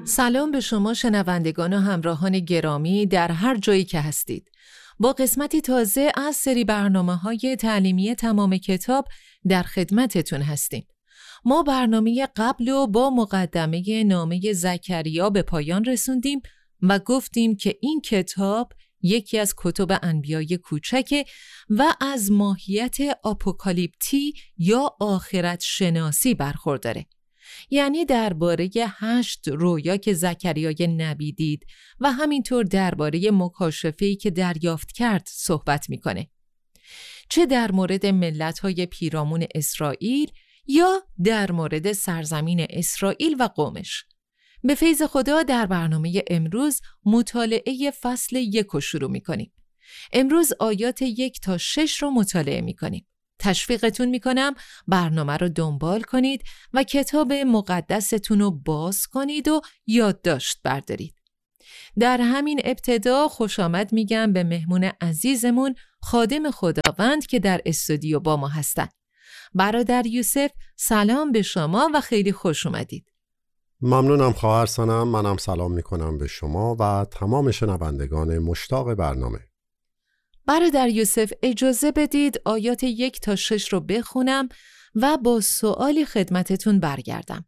سلام به شما شنوندگان و همراهان گرامی در هر جایی که هستید. با قسمتی تازه از سری برنامه‌های تعلیمی تمام کتاب در خدمتتون هستیم. ما برنامه قبل رو با مقدمه نامه زکریا به پایان رسوندیم و گفتیم که این کتاب یکی از کتب انبیای کوچکه و از ماهیت آپوکالیپتی یا آخرت شناسی برخورداره. یعنی درباره 8 رویا که زکریای نبی دید و همینطور درباره مکاشفه‌ای که دریافت کرد صحبت میکنه. چه در مورد ملت‌های پیرامون اسرائیل یا در مورد سرزمین اسرائیل و قومش. به فیض خدا در برنامه امروز مطالعه فصل 1 رو شروع میکنیم. امروز آیات 1 تا 6 رو مطالعه میکنیم. تشویقتون میکنم برنامه رو دنبال کنید و کتاب مقدستون رو باز کنید و یادداشت بردارید. در همین ابتدا خوش آمد میگم به مهمون عزیزمون خادم خداوند که در استودیو با ما هستن. برادر یوسف سلام به شما و خیلی خوش اومدید. ممنونم خواهر سنم. منم سلام میکنم به شما و تمام شنوندگان مشتاق برنامه. برادر یوسف اجازه بدید آیات 1 تا 6 رو بخونم و با سوالی خدمتتون برگردم.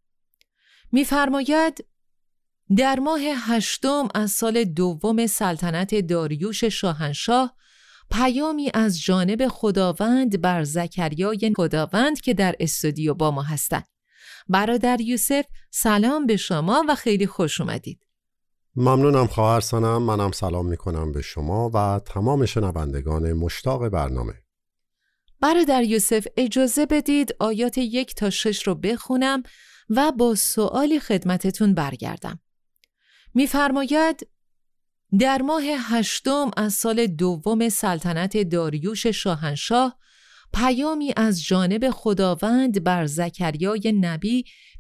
می‌فرماید در ماه 8 از سال 2 سلطنت داریوش شاهنشاه پیامی از جانب خداوند بر زکریای خداوند که در استودیو با ما هستن. برادر یوسف سلام به شما و خیلی خوش اومدید. ممنونم خواهر سنم. منم سلام میکنم به شما و تمام شنوندگان مشتاق برنامه. برادر یوسف اجازه بدید آیات 1 تا 6 رو بخونم و با سوالی خدمتتون برگردم. می‌فرماید در ماه 8 از سال 2 سلطنت داریوش شاهنشاه پیامی از جانب خداوند بر زکریای نبی